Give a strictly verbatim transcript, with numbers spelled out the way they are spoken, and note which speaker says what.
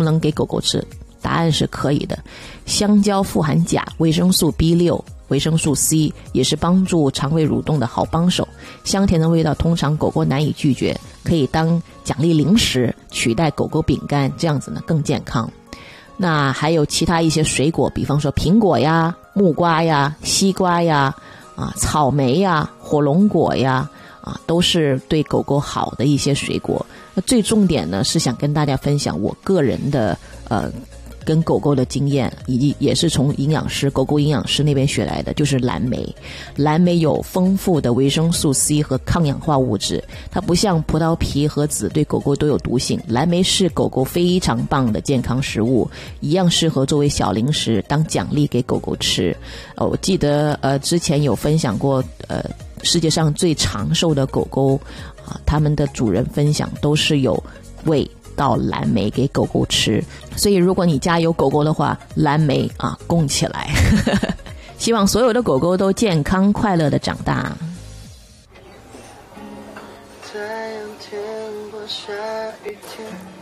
Speaker 1: 不能给狗狗吃？答案是可以的。香蕉富含钾、维生素 B 六、维生素 C， 也是帮助肠胃蠕动的好帮手。香甜的味道通常狗狗难以拒绝，可以当奖励零食，取代狗狗饼干，这样子呢更健康。那还有其他一些水果，比方说苹果呀、木瓜呀、西瓜呀、啊草莓呀、火龙果呀，啊都是对狗狗好的一些水果。那最重点呢是想跟大家分享我个人的呃跟狗狗的经验，以及也是从营养师狗狗营养师那边学来的，就是蓝莓。蓝莓有丰富的维生素 C 和抗氧化物质，它不像葡萄皮和籽对狗狗都有毒性，蓝莓是狗狗非常棒的健康食物，一样适合作为小零食当奖励给狗狗吃。呃，我记得呃之前有分享过呃世界上最长寿的狗狗啊，他们的主人分享都是有喂到蓝莓给狗狗吃，所以如果你家有狗狗的话，蓝莓啊供起来希望所有的狗狗都健康快乐的长大。
Speaker 2: 太阳天或下雨天